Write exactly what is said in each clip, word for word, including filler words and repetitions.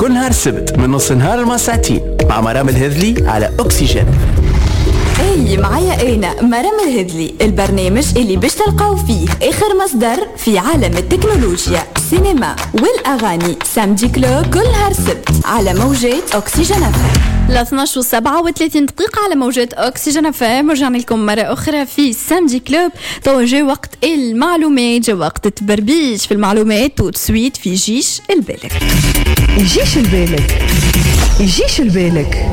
كل نهار السبت من نص نهار لما ساعتين مع مرام الهذلي على أكسجين. اي معايا انا مرام الهذلي، البرنامج اللي باش تلقاو فيه اخر مصدر في عالم التكنولوجيا، السينما والاغاني. سامدي كلوب كل نهار سبت على موجات أكسجين اف ام. اثناش وسبعة وثلاثين دقيقة على موجات أكسجين اف ام. رجعنا لكم مرة أخرى في سامدي كلوب. تو جاء وقت المعلومات، جاء وقت التبربيش في المعلومات وتسويت في جيش البالك. يجيش البالك يجيش البالك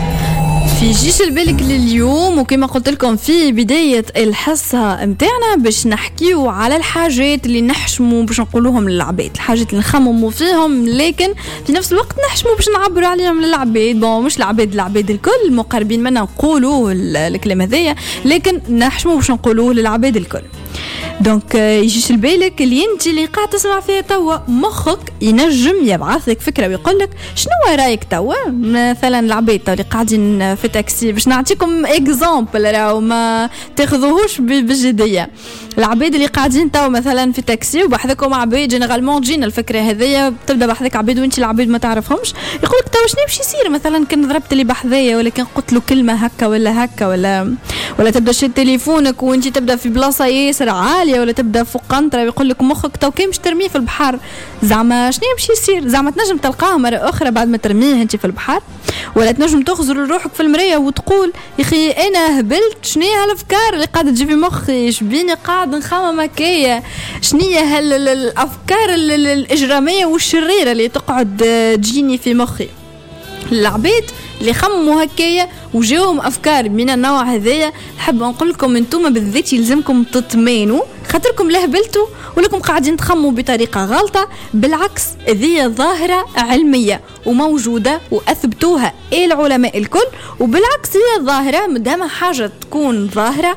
في جيش البالك لليوم، وكما قلت لكم في بداية الحصة متاعنا باش نحكيو على الحاجات اللي نحشموا باش نقولوهم للعباد، الحاجات اللي نخمموا فيهم لكن في نفس الوقت نحشموا باش نعبروا عليهم للعباد. بون مش العباد، العباد الكل مقربين منا نقولوا الكلام هذايا، لكن نحشموا باش نقولوه للعباد الكل. دونك يجيش البالك اللي انت اللي قاعد تسمع فيها توا مخك ينجم يبعث لك فكره ويقول لك شنو رايك توا مثلا العباد اللي قاعدين في تاكسي. باش نعطيكم اكزامبل راهو ما تاخذوهوش بجديه. العباد اللي قاعدين توا مثلا في تاكسي وبحثكم عباد، جينيرالمون تجينا الفكره هذيا، تبدا بحثك عباد وانت العباد ما تعرفهمش، يقول لك توا شنو باش يصير مثلا كان ضربت لي بحذايا ولا كان قلت له كلمه هكا ولا هكا ولا ولا تبدا شد تليفونك وانت تبدا في بلاصه ياسر عاليه ولا تبدا فوق قنطره، يقول لك مخك تو كي مش ترميه في البحر، زعما شنو باش يصير؟ زعما تنجم تلقاه مره اخرى بعد ما ترميه انت في البحر، ولا تنجم تخزر روحك في المرايه وتقول يا اخي انا هبلت، شنو هي هالافكار اللي قاعده تجي في مخي، شبيني قاعد نخمم هكايا، شنو هي هالافكار الاجراميه والشريره اللي تقعد تجيني في مخي. العباد اللي خمموا هكايا وجاوهم افكار من النوع هذايا، نحب نقول لكم انتم بالذات يلزمكم تطمئنوا، خاطركم لا هبلتوا ولكم قاعدين تخموا بطريقه غلطه. بالعكس هذه ظاهره علميه وموجوده واثبتوها العلماء الكل، وبالعكس هي ظاهره مدام حاجه تكون ظاهره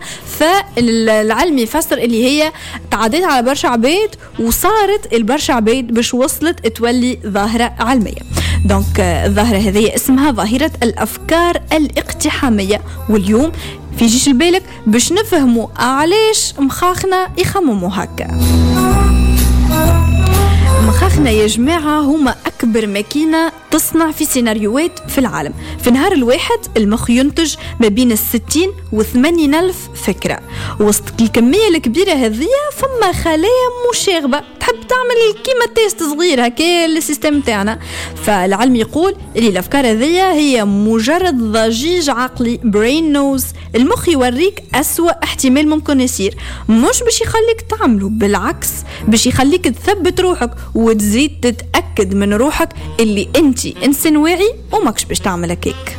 فالعلم يفسر اللي هي تعديت على برشا عباد وصارت البرشا عباد باش وصلت تولي ظاهره علميه. دونك الظاهره هذه اسمها ظاهره الافكار الاقتحاميه، واليوم في جيش البالك باش نفهموا علاش مخاخنا يخمموا هكا. مخاخنا يا جماعة هما أكبر ماكينة تصنع في سيناريوهات في العالم. في نهار الواحد المخ ينتج ما بين الستين وثمانين ألف فكرة. وسط الكمية الكبيرة هذه فما خلايا مشاغبة تحب تعمل كيما تيست صغير هكا السيستم تاعنا. فالعلم يقول اللي الأفكار هذه هي مجرد ضجيج عقلي برين نوز. المخ يوريك أسوأ احتمال ممكن يصير، مش باش يخليك تعمله، بالعكس باش يخليك تثبت روحك وتزيد تتأكد من روحك اللي انت انسان واعي وماكش باش تعمل هكاك.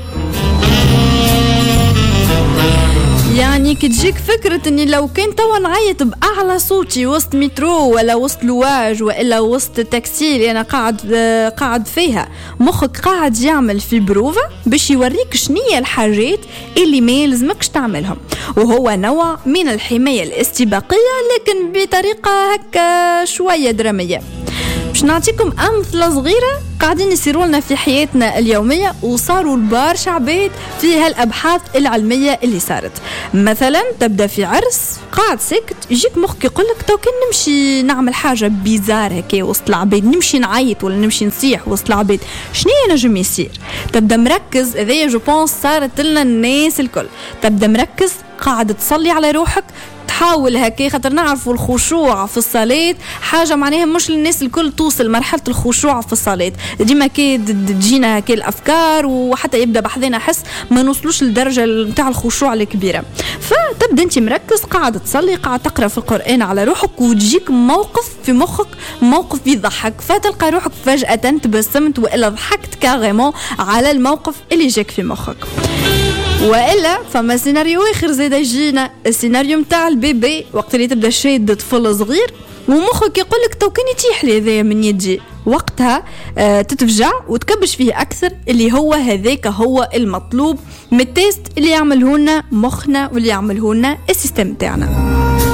يعني كتجيك فكرة اني لو كان توا نعيط بأعلى صوتي وسط مترو ولا وسط لواج وإلا وسط تاكسي اللي انا قاعد قاعد فيها، مخك قاعد يعمل في بروفة باش يوريك شنية الحاجات اللي ما يلزمكش تعملهم، وهو نوع من الحماية الاستباقية لكن بطريقة هكا شوية درامية. باش نعطيكم أمثلة صغيرة قاعدين يصيروا لنا في حياتنا اليومية وصاروا البارشة عباد في هالأبحاث العلمية اللي صارت. مثلا تبدأ في عرس قاعد سكت، يجيك مخك يقولك تو كان نمشي نعمل حاجة بيزار هكا وسط العباد، نمشي نعيط ولا نمشي نصيح وسط العباد، شنو نجم يصير؟ تبدأ مركز، هذايا جو بونس صارت لنا الناس الكل، تبدأ مركز قاعد تصلي على روحك، تحاول هكا خاطر نعرفوا الخشوع في الصلاة حاجة معناها مش للناس الكل توصل مرحلة الخشوع في الصلاة، ديما كي تجينا هكا الأفكار وحتى يبدأ بحذنا حس ما نوصلوش للدرجة متاع الخشوع الكبيرة. فتبدأ انت مركز قاعد تصلي قاعد تقرأ في القرآن على روحك وتجيك موقف في مخك موقف يضحك، فتلقى روحك فجأة تبسمت وإلا ضحكت كاغيمون على الموقف اللي جاك في مخك. وإلا فما سيناريو آخر زاد يجينا، السيناريو متاع البيبي وقت اللي تبدأ شاد طفل صغير ومخك يقولك تو كان يتيح لي هذايا من يدي، وقتها آه تتفجع وتكبش فيه أكثر، اللي هو هذاك هو المطلوب من التيست اللي يعمله لنا مخنا واللي يعمله لنا السيستم تاعنا.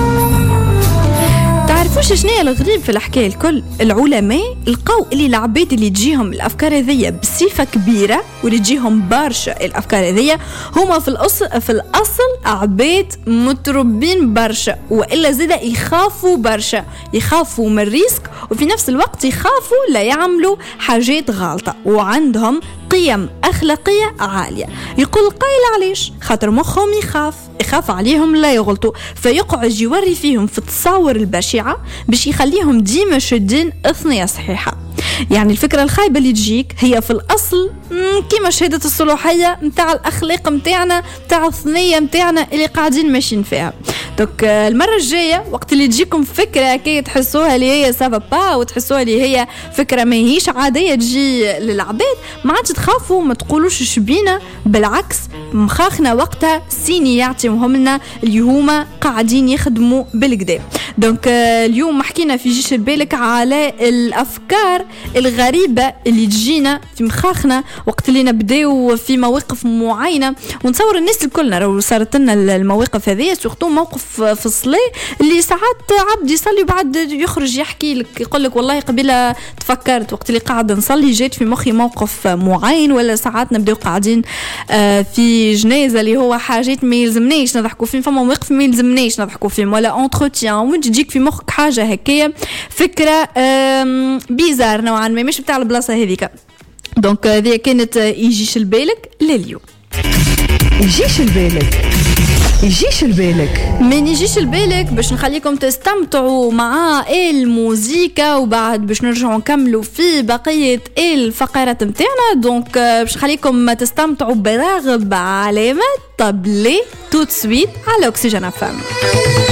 تعرفوش شنو الغريب في الحكايه الكل؟ العلماء لقاو اللي العباد اللي تجيهم الافكار هذيا بصفه كبيره واللي تجيهم برشا الافكار هذيا هما في الاصل في الاصل عباد متربين برشا، والا زاده يخافوا برشا، يخافوا من الريسك وفي نفس الوقت يخافوا لا يعملوا حاجات غلطة وعندهم قيم أخلاقية عالية. يقول قايل علاش؟ خاطر مخهم يخاف يخاف عليهم لا يغلطوا، فيقعد يوري فيهم في التصاور البشعة باش يخليهم ديما شدين الثنية صحيحة. يعني الفكرة الخايبة اللي تجيك هي في الأصل كيما شهادة الصلاحية متاع الأخلاق متاعنا متاع الثنية متاعنا اللي قاعدين ماشيين فيها. دوك المرة الجاية وقت اللي تجيكم فكرة كي تحسوها اللي هي سافا وتحسوها اللي هي فكرة ما هيش عادية تجي للعباد، ما عادش تخافوا ما تقولوش شبينا، بالعكس مخاخنا وقتها سيني يعطيهم لنا اللي هما قاعدين يخدموا بالكدا. دونك اليوم حكينا في جيش البالك على الأفكار الغريبة اللي تجينا في مخاخنا وقت اللي نبداو في مواقف معينة، ونتصور الناس الكلنا لو صارت لنا المواقف هذه سورتو موقف في الصلاة اللي ساعات عبد يصلي بعد يخرج يحكي لك يقول لك والله قبيلة تفكرت وقت اللي قاعد نصلي جيت في مخي موقف معين، ولا ساعات نبداو قاعدين في جنازة اللي هو حاجات ما يلزمنيش نضحكوا فيهم، فما مواقف ما يلزمنيش نضحكوا فيهم ولا انتروتيان، وانت تجيك في مخك حاجة هكايا فكرة بيزار نوعا ما مش بتاع البلاصة هذيك. دونك هذه كانت يجيش البالك لليوم. يجيش البالك يجيش البالك من يجيش البالك باش نخليكم تستمتعوا مع الموسيقى وبعد باش نرجعوا نكملوا في بقية الفقرات متاعنا. دونك باش نخليكم تستمتعوا براغب علامة طبلي توت سويت على أكسجين أف أم.